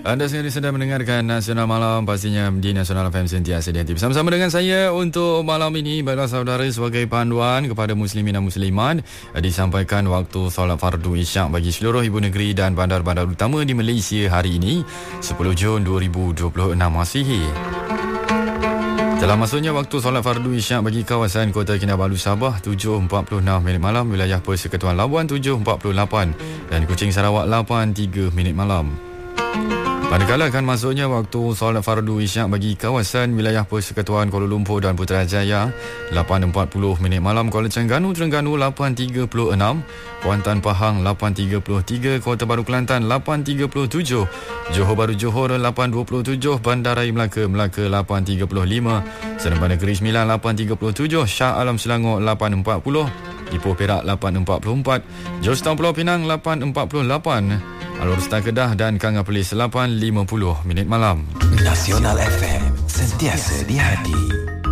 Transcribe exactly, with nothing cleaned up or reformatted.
Anda sendiri sedang mendengarkan Nasional Malam, pastinya di Nasional F M sentiasa di hati. Bersama-sama dengan saya untuk malam ini, baiklah saudara, sebagai panduan kepada muslimin dan muslimat, disampaikan waktu solat fardu isyak bagi seluruh ibu negeri dan bandar-bandar utama di Malaysia hari ini, sepuluh Jun dua ribu dua puluh enam Masihi. Telah masuknya waktu solat fardu isyak bagi kawasan Kota Kinabalu Sabah tujuh empat puluh enam minit malam, wilayah Persekutuan Labuan tujuh empat puluh lapan dan Kuching Sarawak lapan tiga minit malam. Manakala akan masuknya waktu solat fardu isyak bagi kawasan wilayah Persekutuan Kuala Lumpur dan Putrajaya lapan empat puluh minit malam, Kuala Terengganu Terengganu lapan tiga puluh enam, Kuantan Pahang lapan tiga puluh tiga, Kota Baru Kelantan lapan tiga puluh tujuh, Johor Bahru Johor lapan dua puluh tujuh, Bandaraya Melaka Melaka lapan tiga puluh lima, Seremban Negeri Sembilan lapan tiga puluh tujuh, Shah Alam Selangor lapan empat puluh, Ipoh Perak lapan empat puluh empat, Georgetown Pulau Pinang lapan empat puluh lapan, Alor Star Kedah dan Kanga Perlis lapan lima puluh minit malam. Nasional F M, sentiasa di hati.